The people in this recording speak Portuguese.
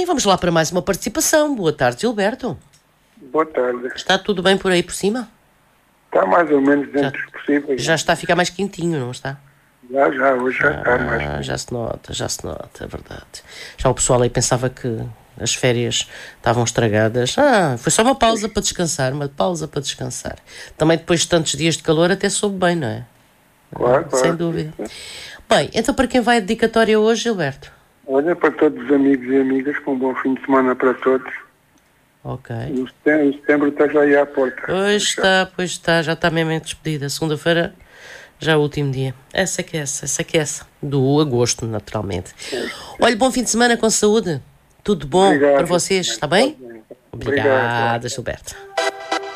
vamos lá para mais uma participação. Boa tarde, Gilberto. Boa tarde. Está tudo bem por aí por cima? Está mais ou menos dentro dos possíveis. Já está a ficar mais quentinho, não está? Já, hoje já está mais. Já se nota, é verdade. Já o pessoal aí pensava que as férias estavam estragadas. Foi só uma pausa para descansar, Também depois de tantos dias de calor até soube bem, não é? Claro. Sem dúvida. Bem, então para quem vai a dedicatória hoje, Gilberto? Olha, para todos os amigos e amigas, com um bom fim de semana para todos. Ok. O setembro está já aí à porta. Pois está, já está mesmo em despedida. Segunda-feira já é o último dia. Essa que é essa. Do agosto, naturalmente. Olha, bom fim de semana com saúde. Tudo bom para vocês, está bem? Obrigada, Gilberto.